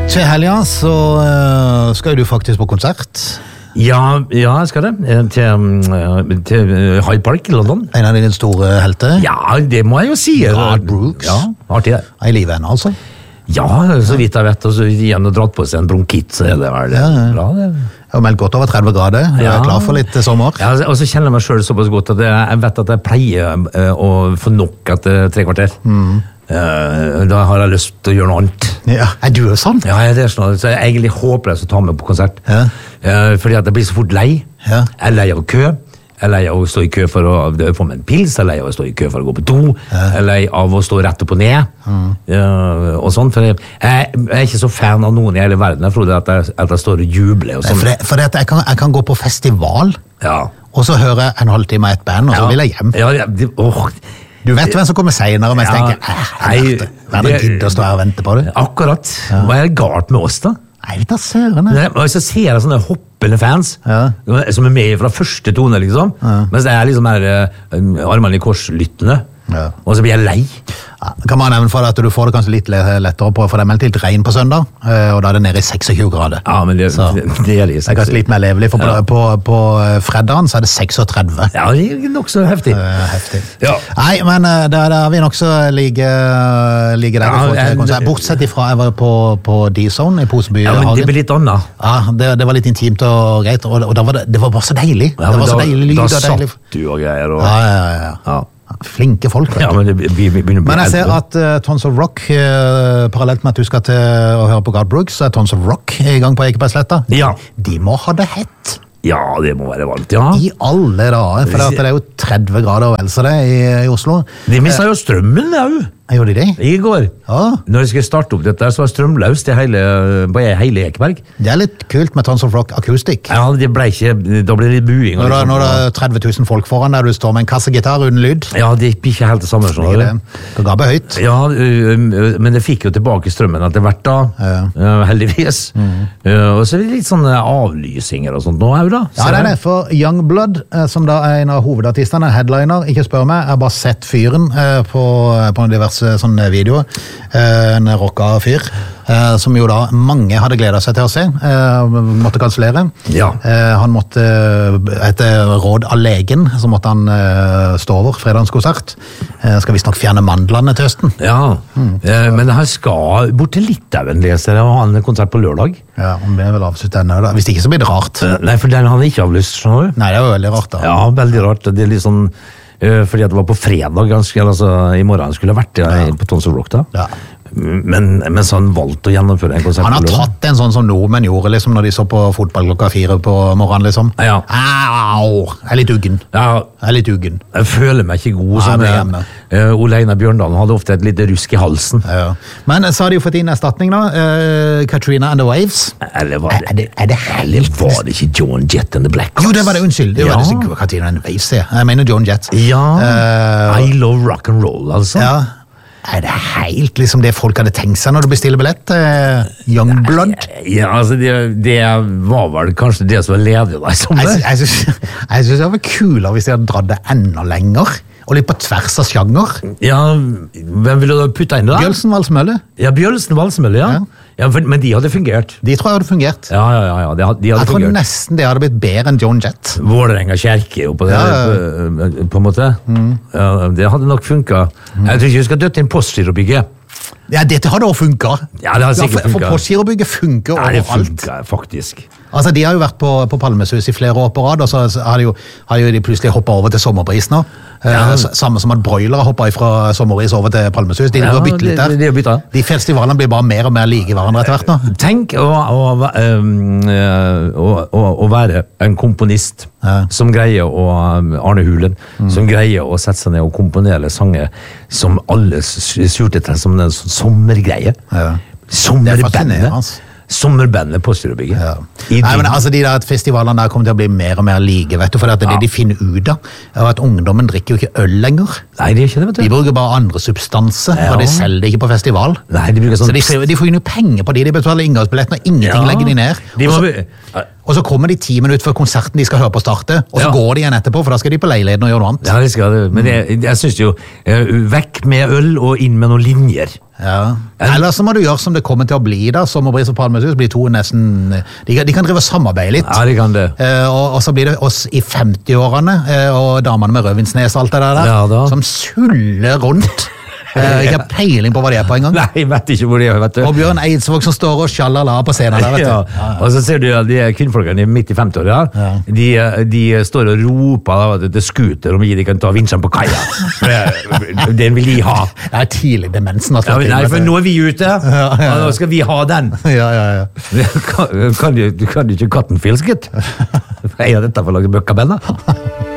Til helgen så skal du faktisk på konsert. Ja, jeg skal det. Til Hyde Park i London. En av dine store helter. Ja, det må jeg jo si. Garth Brooks. Ja, artig det. I livet ennå, altså. Ja, så vidt jeg vet, og så igjen og dratt på seg en bronkitt, så er det vel bra, det. Jeg har meldt godt over 30 grader. Jeg er klar for litt sommer. Ja, og så kjenner jeg meg selv såpass godt at jeg vet at jeg pleier å få nok etter 3 kvarter. Da har jeg lyst til å gjøre noe annet. Ja, er du jo sånn? Ja, det er sånn, så jeg er egentlig håpløs å ta med på konsert. Ja. Fordi at jeg blir så fort lei. Ja. Jeg er lei av kø. Jeg er lei av å stå i kø for å få meg en pils. Jeg er lei av å stå i kø for å gå på do. Jeg er lei av å stå rett opp og ned. Og sånn, for jeg er ikke så fan av noen i hele verden. Jeg tror at jeg står og jubler og sånn. For jeg kan gå på festival, og så hører jeg en halvtime av et band, og så vil jeg hjem. Du vet hvem som kommer senere, mens jeg tenker, hvem gidder å stå her og vente på det? Akkurat. Hva er det galt med oss da? Nei, det er sørene. Og så ser jeg sånne hoppende fans, som er med fra første tone, liksom. Mens det er liksom armene i kors-lyttende. Og så blir jeg lei. Kan man nevne for deg at du får det kanskje litt lettere på, for det er meldt litt regn på søndag, og da er det nede i 26 grader. Ja, men det er litt det er kanskje litt mer levelig, for på fredagen så er det 36. Ja, det er nok så heftig. Heftig. Nei, men der er vi nok så like der vi får til konsert. Bortsett ifra jeg var på D-Zone i Poseby. Ja, men det blir litt annet. Ja, det var litt intimt og greit, og det var bare så deilig. Det var så deilig lyd og deilig. Da satt du og greier. Ja. Flinke folk, vet du. Ja, men jeg ser at Tons of Rock, parallelt med at du skal til å høre på Garth Brooks, så er Tons of Rock i gang på Ekebergsletta. Ja. De må ha det hett. Ja, det må være varmt, ja. I alle dager, for det er jo 30 grader og vel så det i Oslo. De mistet jo strømmen, ja. Gjorde de det? I går. Ja. Når jeg skulle starte opp dette, så var strømløst på hele Ekeberg. Det er litt kult med Tons of Rock akustikk. Ja, da ble det litt buing. Når det er 30 000 folk foran der, du står med en kassegitar uten lyd. Ja, det blir ikke helt det samme. Det ga be høyt. Ja, men det fikk jo tilbake strømmen etter hvert da, heldigvis. Og så er det litt sånne avlysinger og sånt nå, da. Ja, det er det, for Youngblood, som da er en av hovedartistene, headliner, ikke spør meg, jeg har bare sett fyren på diverse sånne videoer, en rocka fyr, som jo da mange hadde gledet seg til å se, måtte kansellere. Ja. Han måtte, etter råd av legen, så måtte han stå over fredagens konsert. Skal visst nok fjerne mandlene til høsten. Ja, men han skal bort til Litauen, leser jeg, og ha en konsert på lørdag. Ja, han blir vel avslutt denne da. Hvis ikke så blir det rart. Nei, for den hadde ikke avlyst, skjønner du? Nei, det var veldig rart da. Ja, veldig rart. Det er litt sånn fordi at det var på fredag, altså i morgen skulle jeg vært på Tons of Rock da. Ja. Men så han valgte å gjennomføre en konsert. Han har tatt en sånn som nordmenn gjorde liksom, når de så på fotball 4 på morgenen liksom. Ja. Au, jeg er litt uggen. Jeg føler meg ikke god som Ole Einar Bjørndalen hadde ofte et lite rusk i halsen. Ja. Men så har de jo fått inn erstatning da, Katrina and the Waves. Eller var det ikke Joan Jett and the Black Hearts? Jo, det var det, unnskyld. Det var det Katrina and the Waves, jeg mener Joan Jett. Ja, I love rock and roll, altså. Ja. Er det helt liksom det folk hadde tenkt seg når du bestiller billett? Youngblood? Ja, altså det var vel kanskje det som var ledig da i sommer. Jeg synes det var kulere hvis de hadde dratt det enda lenger, og litt på tvers av sjanger. Ja, hvem ville du putte inn da? Bjølsen Valsmølle. Ja, Bjølsen Valsmølle, ja. Men de hadde fungert. De tror jeg hadde fungert. Ja, de hadde jeg tror fungert. nesten det hadde blitt bedre enn Joan Jett. Vålerenga kjerke oppå det, på en måte. Ja, det hadde nok funket. Jeg tror ikke vi skal døtte inn Postgirobygget. Ja, dette hadde også funket. Ja, det har sikkert funket. For Postgirobygget funker overalt. Ja, det funker faktisk. Altså, de har jo vært på Palmesus i flere år på rad, og så har jo de plutselig hoppet over til sommerpris nå. Samme som at broiler har hoppet fra sommerpris over til Palmesus. De har byttet litt der. De festivalene blir bare mer og mer like hverandre etter hvert nå. Tenk å være en komponist som greier Arne Hulen, som greier å sette seg ned og komponere sanger som alle surte til som en sommergreie. Sommerbandet Postgirobygget. Ja. Nei, men altså de der festivalene der kommer til å bli mer og mer like, vet du, for det er det de finner ut av, er at ungdommen drikker jo ikke øl lenger. Nei, de gjør ikke det, vet du. De bruker bare andre substanser, og de selger det ikke på festival. Nei, de bruker sånn... Så de får jo noe penger på de betaler inngangsbilletten, og ingenting legger de ned. Og så kommer de 10 minutter før konserten de skal høre på starte, og så går de igjen etterpå, for da skal de på leiligheten og gjøre noe annet. Ja, det skal det. Men jeg synes jo, vekk med øl og inn med noen linjer. Ja. Eller så må du gjøre som det kommer til å bli da, som å bli som Palmesus, blir to nesten, de kan drive og samarbeide litt. Ja, de kan det. Og så blir det oss i 50-årene, og damene med rødvinsnes og alt det der, Ja, da. som suller rundt. Ikke har peiling på hva de er på en gang. Nei, jeg vet ikke hvor de er, vet du. Og Bjørn Eidsvåg som står og sjalala på scenen der, vet du. Ja. Og så ser du at de kvinnfolkene midt i 50-åra, de står og roper da, til scooter om de kan ta vinsjen på kaia. Den vil de ha. Det er tidlig demensen. Ja, nei, for nå er vi ute, og nå skal vi ha den. Ja. Kan du ikke katten filsket? Jeg har dette for å lage bøkkabenner.